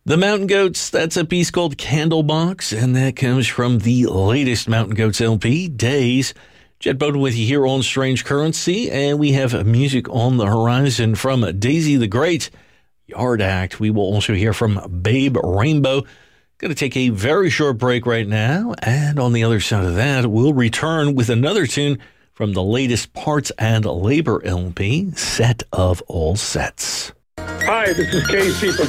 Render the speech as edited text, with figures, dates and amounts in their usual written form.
The Mountain Goats, that's a piece called Candlebox, and that comes from the latest Mountain Goats LP, Days. Jet Bowden with you here on Strange Currency, and we have music on the horizon from Daisy the Great, Yard Act. We will also hear from Babe Rainbow. Going to take a very short break right now, and on the other side of that, we'll return with another tune from the latest Parts and Labor LP, Set of All Sets. Hi, this is Casey from